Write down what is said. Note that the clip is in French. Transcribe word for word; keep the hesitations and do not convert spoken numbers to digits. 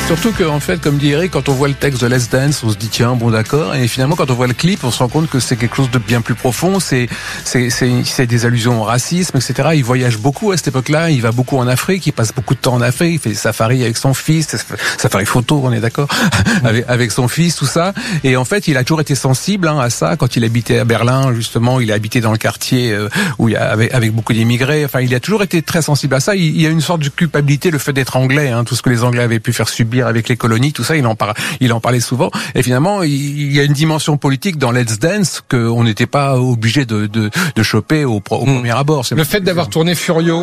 Surtout que, en fait, comme dit Eric, quand on voit le texte de Let's Dance, on se dit tiens, bon d'accord, et finalement quand on voit le clip, on se rend compte que c'est quelque chose de bien plus profond. C'est c'est c'est, c'est des allusions au racisme, et cetera. Il voyage beaucoup à cette époque-là. Il va beaucoup en Afrique. Il passe beaucoup de temps en Afrique. Il fait des safaris avec son fils, safari photo, on est d'accord, avec, avec son fils, tout ça. Et en fait, il a toujours été sensible hein, à ça. Quand il habitait à Berlin, justement, il a habité dans le quartier euh, où il y a avec, avec beaucoup d'immigrés. Enfin, il a toujours été très sensible à ça. Il, il y a une sorte de culpabilité, le fait d'être anglais, hein, tout ce que les Anglais avaient pu faire subir avec les colonies, tout ça, il en parlait, il en parlait souvent. Et finalement, il, il y a une dimension politique dans Let's Dance qu'on n'était pas obligé de, de, de choper au, au mmh. premier abord. C'est le fait d'avoir tourné Furio